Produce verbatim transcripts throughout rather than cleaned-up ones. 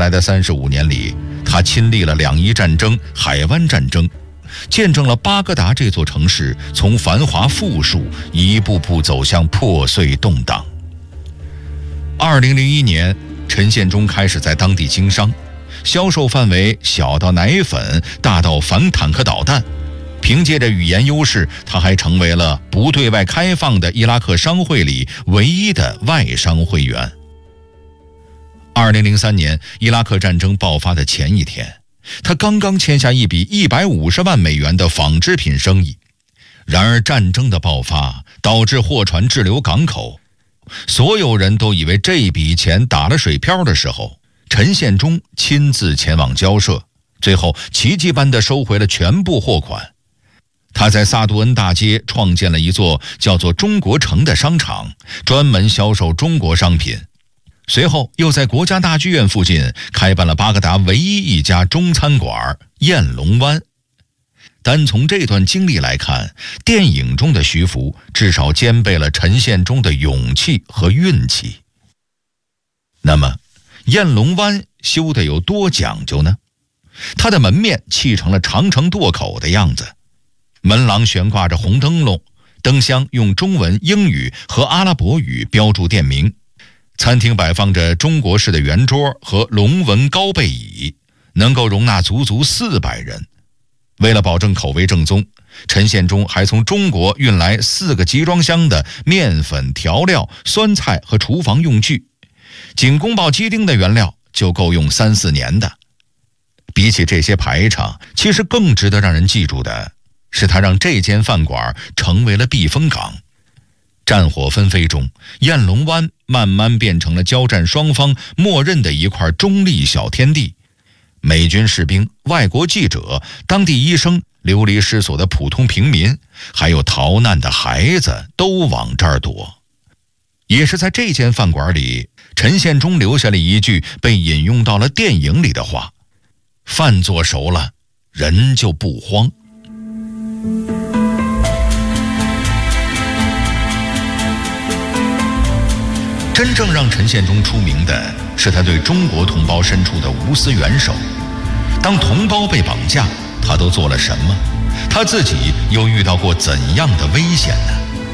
来的三十五年里，他亲历了两伊战争、海湾战争，见证了巴格达这座城市从繁华富庶一步步走向破碎动荡。二零零一年，陈宪忠开始在当地经商，销售范围小到奶粉，大到反坦克导弹。凭借着语言优势，他还成为了不对外开放的伊拉克商会里唯一的外商会员。二零零三年，伊拉克战争爆发的前一天，他刚刚签下一笔一百五十万美元的纺织品生意。然而战争的爆发导致货船滞留港口，所有人都以为这笔钱打了水漂的时候，陈宪忠亲自前往交涉，最后奇迹般地收回了全部货款。他在萨杜恩大街创建了一座叫做中国城的商场，专门销售中国商品。随后又在国家大剧院附近开办了巴格达唯一一家中餐馆燕龙湾。单从这段经历来看，电影中的徐福至少兼备了陈宪忠的勇气和运气。那么燕龙湾修得有多讲究呢？它的门面砌成了长城垛口的样子，门廊悬挂着红灯笼，灯箱用中文、英语和阿拉伯语标注店名。餐厅摆放着中国式的圆桌和龙纹高背椅，能够容纳足足四百人。为了保证口味正宗，陈宪忠还从中国运来四个集装箱的面粉、调料、酸菜和厨房用具，仅宫保鸡丁的原料就够用三四年的。比起这些排场，其实更值得让人记住的是他让这间饭馆成为了避风港。战火纷飞中，燕龙湾慢慢变成了交战双方默认的一块中立小天地。美军士兵、外国记者、当地医生、流离失所的普通平民，还有逃难的孩子都往这儿躲。也是在这间饭馆里，陈宪忠留下了一句被引用到了电影里的话：饭做熟了，人就不慌。真正让陈宪忠出名的是他对中国同胞伸出的无私援手。当同胞被绑架，他都做了什么？他自己又遇到过怎样的危险呢？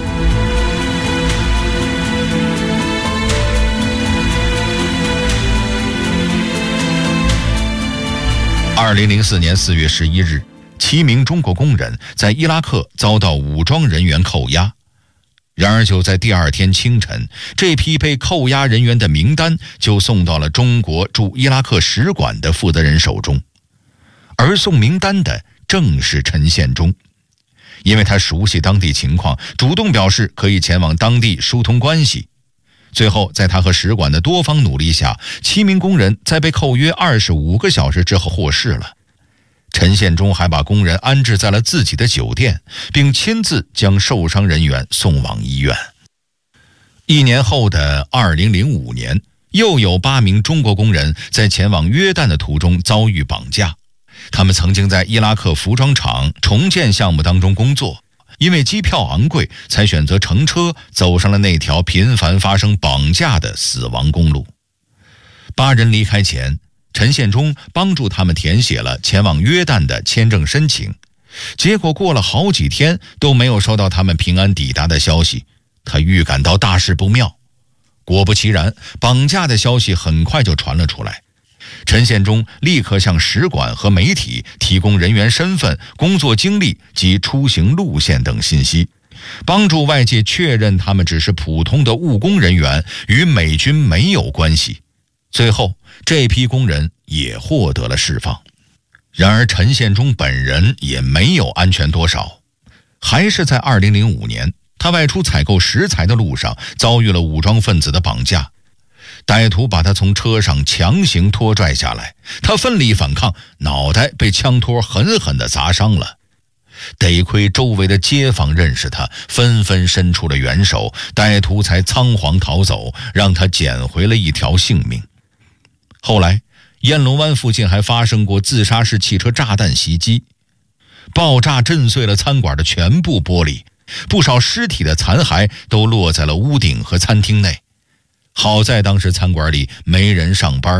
二零零四年四月十一日，七名中国工人在伊拉克遭到武装人员扣押。然而就在第二天清晨，这批被扣押人员的名单就送到了中国驻伊拉克使馆的负责人手中，而送名单的正是陈宪忠。因为他熟悉当地情况，主动表示可以前往当地疏通关系。最后在他和使馆的多方努力下，七名工人在被扣约二十五个小时之后获释了。陈宪忠还把工人安置在了自己的酒店，并亲自将受伤人员送往医院。一年后的二零零五年，又有八名中国工人在前往约旦的途中遭遇绑架。他们曾经在伊拉克服装厂重建项目当中工作，因为机票昂贵，才选择乘车走上了那条频繁发生绑架的死亡公路。八人离开前，陈宪忠帮助他们填写了前往约旦的签证申请，结果过了好几天都没有收到他们平安抵达的消息。他预感到大事不妙，果不其然，绑架的消息很快就传了出来。陈宪忠立刻向使馆和媒体提供人员身份、工作经历及出行路线等信息，帮助外界确认他们只是普通的务工人员，与美军没有关系。最后这批工人也获得了释放。然而陈宪忠本人也没有安全多少，还是在二零零五年，他外出采购食材的路上遭遇了武装分子的绑架。歹徒把他从车上强行拖拽下来，他奋力反抗，脑袋被枪托狠狠地砸伤了。得亏周围的街坊认识他，纷纷伸出了援手，歹徒才仓皇逃走，让他捡回了一条性命。后来燕龙湾附近还发生过自杀式汽车炸弹袭击，爆炸震碎了餐馆的全部玻璃，不少尸体的残骸都落在了屋顶和餐厅内。好在当时餐馆里没人上班，